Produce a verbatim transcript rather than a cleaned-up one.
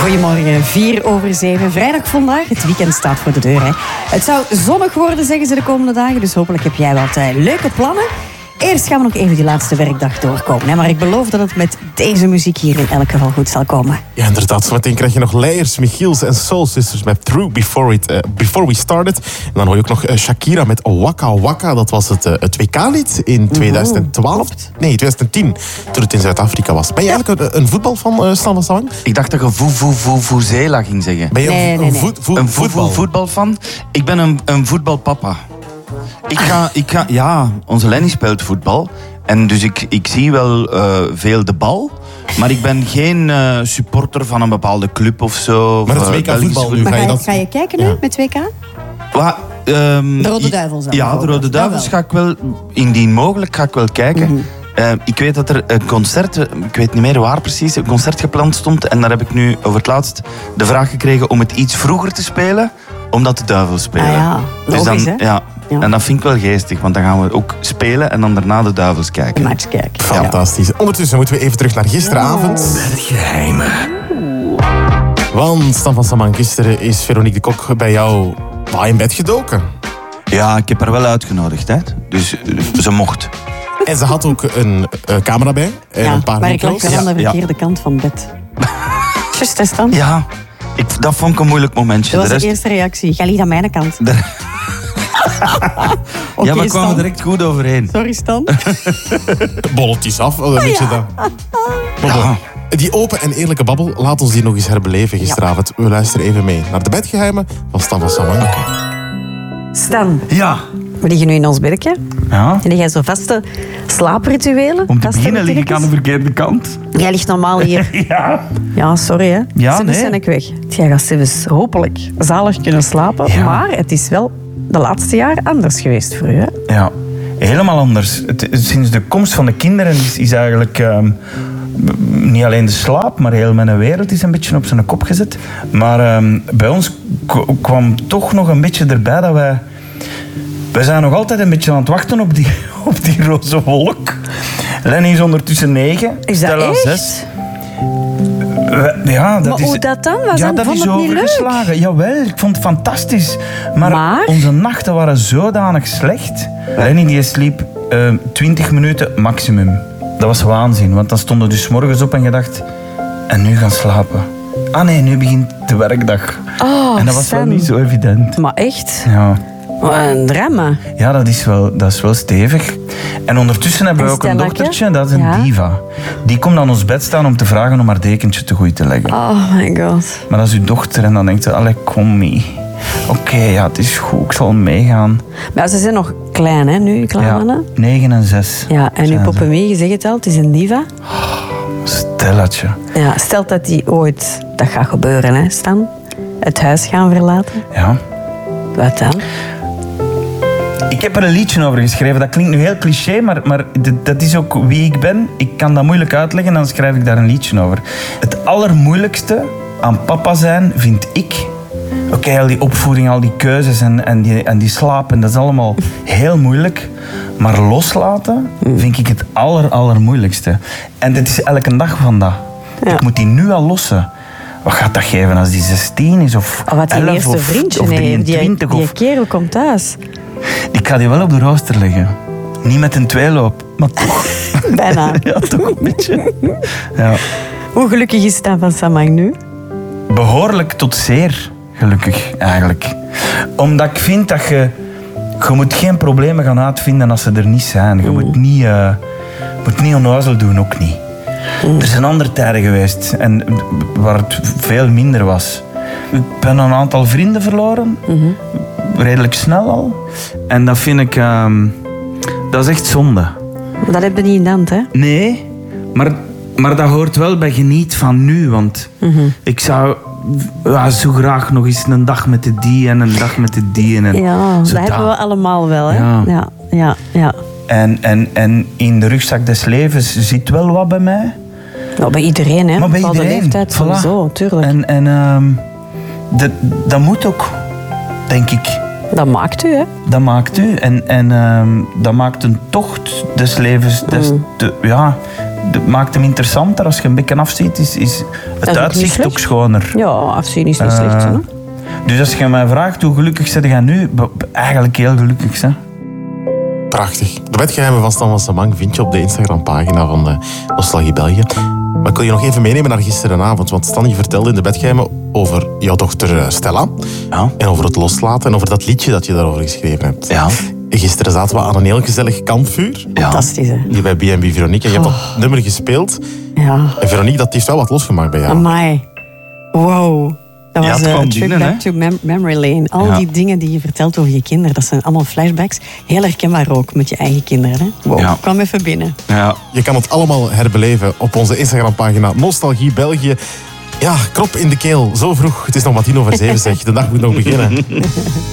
Goedemorgen, vier over zeven. Vrijdag vandaag, het weekend staat voor de deur. Hè. Het zou zonnig worden, zeggen ze de komende dagen. Dus hopelijk heb jij wat uh, leuke plannen. Eerst gaan we nog even die laatste werkdag doorkomen. Hè. Maar ik beloof dat het met deze muziek hier in elk geval goed zal komen. Ja, inderdaad. Zometeen krijg je nog Layers, Michiels en Soul Sisters met Through Before, it, uh, Before We Started. En dan hoor je ook nog uh, Shakira met Waka Waka. Dat was het, uh, het W K-lied in twintig twaalf. Klopt. Nee, twintig tien, toen het in Zuid-Afrika was. Ben je eigenlijk een, een voetbal van uh, Stan van Samang? Ik dacht dat je Vuvuzela ging zeggen. Ben je Nee, een, nee, een, nee. voet, voet, Een voetbal? voetbalfan? Ik ben een, een voetbalpapa. Ik ga, ik ga, ja, onze Lenny speelt voetbal. En dus ik, ik zie wel uh, veel de bal. Maar ik ben geen uh, supporter van een bepaalde club of zo. Maar het of, uh, W K Belgisch voetbal nu, voetbal. Maar ga ga je je, dat... ga je kijken nu Ja. met W K? Wa- ehm, De Rode Duivels dan Ja, de bijvoorbeeld. Rode Duivels Dat ga ik wel, indien mogelijk, ga ik wel kijken. Mm-hmm. Uh, ik weet dat er een concert, ik weet niet meer waar precies, een concert gepland stond. En daar heb ik nu over het laatst de vraag gekregen om het iets vroeger te spelen, omdat de Duivels spelen. Ah ja, dus logisch, dan, hè? ja. Ja. En dat vind ik wel geestig, want dan gaan we ook spelen en dan daarna de Duivels kijken. Match kijken. Fantastisch. Ondertussen moeten we even terug naar gisteravond. Geheimen. Want Stan van Samang, gisteren is Veronique de Kok bij jou waar in bed gedoken. Ja, ik heb haar wel uitgenodigd, hè. Dus uh, ze mocht. En ze had ook een uh, camera bij en Ja, een paar maar ik lag micro's. wel aan de Ja, ja. verkeerde kant van het bed. Just is dan. Ja, ik, dat vond ik een moeilijk momentje. Dat was de de rest, eerste reactie. Ga ligt aan mijn kant. de, Oké, ja, we kwamen Stan. direct goed overeen. Sorry, Stan. Bolletjes af, wat weet je dat? Ja. Die open en eerlijke babbel, laat ons die nog eens herbeleven gisteravond. We luisteren even mee naar de bedgeheimen van Stan van Samang. Stan, Ja. we liggen nu in ons bedje. Ja. En jij zo vaste slaaprituelen. Om te vaste beginnen lig ik aan de ritueeltjes. verkeerde kant. Jij ligt normaal hier. Ja. Ja, sorry hè. Ja, Sivus nee. ben ik weg. Jij gaat Sivus hopelijk zalig kunnen slapen. Ja. Maar het is wel de laatste jaar anders geweest voor u. Hè? Ja, helemaal anders. Het, sinds de komst van de kinderen is, is eigenlijk ehm, niet alleen de slaap, maar heel mijn wereld is een beetje op zijn kop gezet. Maar ehm, bij ons k- kwam toch nog een beetje erbij dat wij... Wij zijn nog altijd een beetje aan het wachten op die, op die roze wolk. Lenny is ondertussen negen. Is dat Stella echt? zes. We- Ja, dat Maar is, hoe dat dan? Was ja, dan? dat Vond is het niet leuk? overgeslagen. Jawel, ik vond het fantastisch. Maar, Maar? onze nachten waren zodanig slecht. Lenny die sliep eh, twintig minuten maximum. Dat was waanzin, want dan stonden we dus 's morgens op en gedacht... En nu gaan slapen. Ah nee, nu begint de werkdag. Oh, en dat was wel Sam. niet zo evident. Maar echt? Ja. Wat een drama. Ja, dat is, wel, dat is wel stevig. En ondertussen hebben we En ook een Stellake? dochtertje, dat is een Ja. diva. Die komt aan ons bed staan om te vragen om haar dekentje te goed te leggen. Oh my god. Maar dat is uw dochter en dan denkt ze, allee, kom mee. Oké, ja, het is goed, ik zal meegaan. Maar ze zijn nog klein, hè, nu, kleine Ja, mannen. negen en zes. Ja, en uw zijn ze. poppemie, je zegt het al, het is een diva. Stelletje. Ja, stelt dat die ooit, dat gaat gebeuren, hè, Stan, het huis gaan verlaten. Ja. Wat dan? Ik heb er een liedje over geschreven. Dat klinkt nu heel cliché, maar, maar d- dat is ook wie ik ben. Ik kan dat moeilijk uitleggen, dan schrijf ik daar een liedje over. Het allermoeilijkste aan papa zijn, vind ik... Oké, al die opvoeding, al die keuzes en, en, die, en die slapen, dat is allemaal heel moeilijk. Maar loslaten vind ik het aller, allermoeilijkste. En dit is elke dag van dat. Ja. Ik moet die nu al lossen. Wat gaat dat geven als die zestien is of Oh, wat die elf eerste of, vriendje, of nee, die, drieëntwintig? die of... kerel komt thuis. Ik ga die wel op de rooster leggen. Niet met een tweeloop, maar toch. Bijna. Ja, toch een beetje. Ja. Hoe gelukkig is Stan van Samang nu? Behoorlijk tot zeer gelukkig, eigenlijk. Omdat ik vind dat je... Je moet geen problemen gaan uitvinden als ze er niet zijn. Je moet niet, uh, moet niet onnozel doen, ook niet. Er zijn andere tijden geweest en waar het veel minder was. Ik ben een aantal vrienden verloren. Redelijk snel al. En dat vind ik... ehm, dat is echt zonde. Dat heb je niet in de hand, hè? Nee, maar, maar dat hoort wel bij geniet van nu. Want ik zou ja, zo graag nog eens een dag met de die en een dag met de die. En Ja, dat zo hebben we dat. allemaal wel, hè? Ja. Ja, ja, ja. En, en, en in de rugzak des levens zit wel wat bij mij. Nou, bij iedereen, hè? Maar bij Bepaalde iedereen. leeftijd, Voilà. sowieso, tuurlijk. En, en ehm, dat, dat moet ook, denk ik. Dat maakt u, hè? Dat maakt u. En, en ehm, dat maakt een tocht des levens des te, ja, het maakt hem interessanter. Als je een beetje afziet, is, is is het ook niet uitzicht slecht. ook schoner. Ja, afzien is niet Eh, slecht. Hè? Dus als je mij vraagt hoe gelukkig zit jij nu, b- b- eigenlijk heel gelukkig. Hè? Prachtig. De bedgeheimen van Stan van Samang vind je op de Instagram-pagina van uh, Nostalgie België. Maar ik wil je nog even meenemen naar gisterenavond. Want Stan, je vertelde in de bedgeheimen over jouw dochter uh, Stella. Ja. En over het loslaten en over dat liedje dat je daarover geschreven hebt. Ja. Gisteren zaten we aan een heel gezellig kampvuur. Ja. Fantastisch, hè? Hier bij B en B Veronique. En je hebt dat nummer gespeeld. Ja. En Veronique, dat heeft wel wat losgemaakt bij jou. Amai. Wow. Dat Ja, was het eh, kwam een trip binnen, back hè? to mem- memory lane. Al Ja. die dingen die je vertelt over je kinderen, dat zijn allemaal flashbacks. Heel herkenbaar ook met je eigen kinderen. Hè? Wow, Ja. kwam even binnen. Ja. Je kan het allemaal herbeleven op onze Instagram-pagina Nostalgie België. Ja, krop in de keel. Zo vroeg. Het is nog maar tien over zeven, zeg. De dag moet nog beginnen.